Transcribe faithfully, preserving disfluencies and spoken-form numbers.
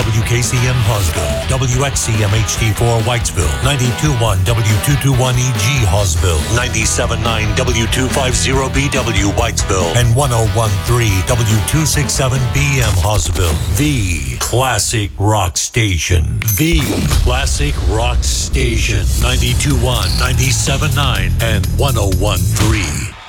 W K C M Hawesville, W X C M H D four Whitesville, ninety-two point one W two twenty-one E G Hawesville, ninety-seven point nine W two fifty B W Whitesville, and one oh one point three W two sixty-seven B M Hawesville. The Classic Rock Station. The Classic Rock Station. ninety-two point one, ninety-seven point nine, and one oh one point three.